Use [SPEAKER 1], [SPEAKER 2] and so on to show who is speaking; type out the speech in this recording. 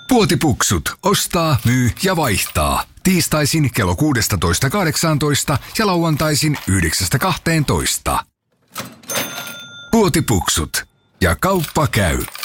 [SPEAKER 1] Puotipuksut. Ostaa, myy ja vaihtaa. Tiistaisin kello 16.18 ja lauantaisin 9.12. Puotipuksut. Ja kauppa käy.